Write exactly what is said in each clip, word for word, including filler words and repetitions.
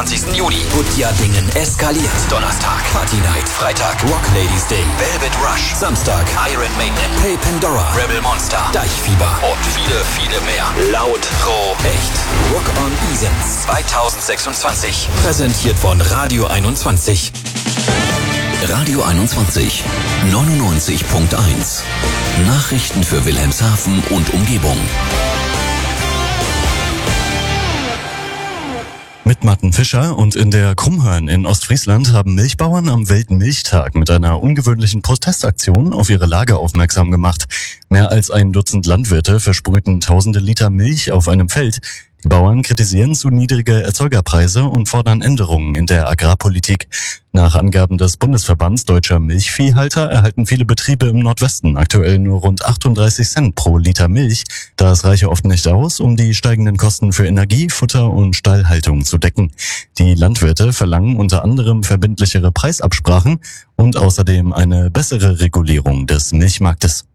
einundzwanzigsten Juli. Butjadingen eskaliert. Donnerstag Party Night. Freitag Rock Ladies Day. Velvet Rush. Samstag Iron Maiden. Hey Pandora. Rebel Monster. Deichfieber. Und viele, viele mehr. Laut, roh, echt. Rock on Isens zweitausendsechsundzwanzig. Präsentiert von Radio einundzwanzig. Radio einundzwanzig, neunundneunzig Komma eins. Nachrichten für Wilhelmshaven und Umgebung. Mit Martin Fischer und in der Krummhörn in Ostfriesland haben Milchbauern am Weltmilchtag mit einer ungewöhnlichen Protestaktion auf ihre Lage aufmerksam gemacht. Mehr als ein Dutzend Landwirte versprühten tausende Liter Milch auf einem Feld. Die Bauern kritisieren zu niedrige Erzeugerpreise und fordern Änderungen in der Agrarpolitik. Nach Angaben des Bundesverbands Deutscher Milchviehhalter erhalten viele Betriebe im Nordwesten aktuell nur rund achtunddreißig Cent pro Liter Milch. Das reiche oft nicht aus, um die steigenden Kosten für Energie, Futter und Stallhaltung zu decken. Die Landwirte verlangen unter anderem verbindlichere Preisabsprachen und außerdem eine bessere Regulierung des Milchmarktes.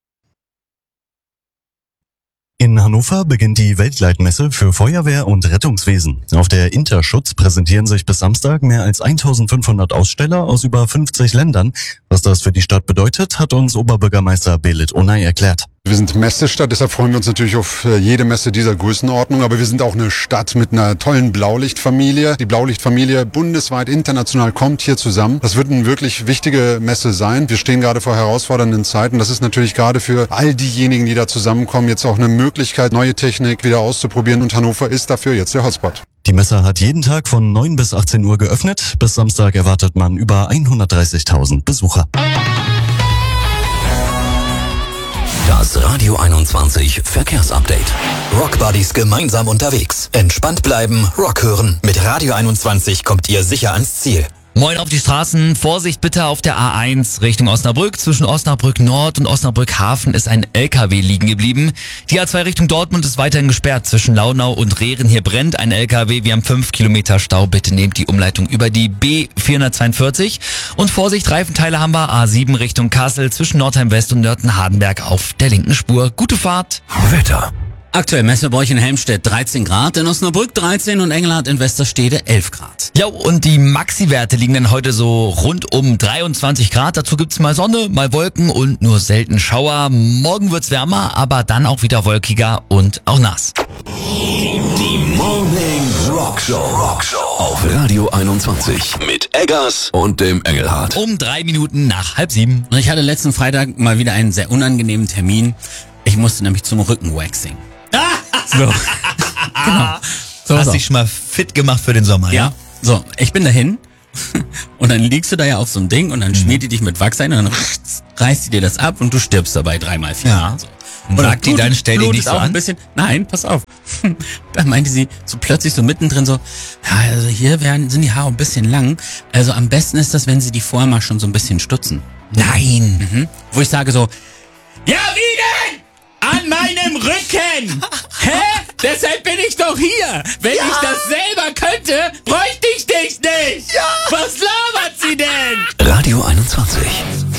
In Hannover beginnt die Weltleitmesse für Feuerwehr und Rettungswesen. Auf der Interschutz präsentieren sich bis Samstag mehr als eintausendfünfhundert Aussteller aus über fünfzig Ländern. Was das für die Stadt bedeutet, hat uns Oberbürgermeister Belit Onay erklärt. Wir sind Messestadt, deshalb freuen wir uns natürlich auf jede Messe dieser Größenordnung. Aber wir sind auch eine Stadt mit einer tollen Blaulichtfamilie. Die Blaulichtfamilie bundesweit, international kommt hier zusammen. Das wird eine wirklich wichtige Messe sein. Wir stehen gerade vor herausfordernden Zeiten. Das ist natürlich gerade für all diejenigen, die da zusammenkommen, jetzt auch eine Möglichkeit, neue Technik wieder auszuprobieren. Und Hannover ist dafür jetzt der Hotspot. Die Messe hat jeden Tag von neun bis achtzehn Uhr geöffnet. Bis Samstag erwartet man über hundertdreißigtausend Besucher. Das Radio einundzwanzig Verkehrsupdate. Rock Buddies gemeinsam unterwegs. Entspannt bleiben, Rock hören. Mit Radio einundzwanzig kommt ihr sicher ans Ziel. Moin auf die Straßen. Vorsicht bitte auf der A eins Richtung Osnabrück. Zwischen Osnabrück Nord und Osnabrück Hafen ist ein L K W liegen geblieben. Die A zwei Richtung Dortmund ist weiterhin gesperrt. Zwischen Launau und Rehren hier brennt ein L K W. Wir haben fünf Kilometer Stau. Bitte nehmt die Umleitung über die B vierhundertzweiundvierzig. Und Vorsicht, Reifenteile haben wir. A sieben Richtung Kassel zwischen Nordheim West und Nörten-Hardenberg auf der linken Spur. Gute Fahrt. Wetter. Aktuell messen wir bei euch in Helmstedt dreizehn Grad, in Osnabrück dreizehn und Engelhardt in Westerstede elf Grad. Ja, und die Maxi-Werte liegen dann heute so rund um dreiundzwanzig Grad. Dazu gibt's mal Sonne, mal Wolken und nur selten Schauer. Morgen wird's wärmer, aber dann auch wieder wolkiger und auch nass. Die Morning Rock Show. Rock Show auf Radio einundzwanzig mit Eggers und dem Engelhardt. Um drei Minuten nach halb sieben. Und ich hatte letzten Freitag mal wieder einen sehr unangenehmen Termin. Ich musste nämlich zum Rückenwaxing. So. Genau. So, Hast so. dich schon mal fit gemacht für den Sommer, ja? Ja. So, ich bin dahin und dann liegst du da ja auf so einem Ding und dann mhm. schmiert die dich mit Wachs ein und dann reißt die dir das ab und du stirbst dabei dreimal vier. Ja. So. Und, und sagt die dann, stell dich nicht so auch an? Ein bisschen, nein, pass auf. Da meinte sie so plötzlich so mittendrin so, ja, also hier werden, sind die Haare ein bisschen lang. Also am besten ist das, wenn sie die vorher mal schon so ein bisschen stutzen. Nein. Mhm. Wo ich sage so, ja, wie denn? An meinem Rücken! Hä? Deshalb bin ich doch hier! Wenn ja. ich das selber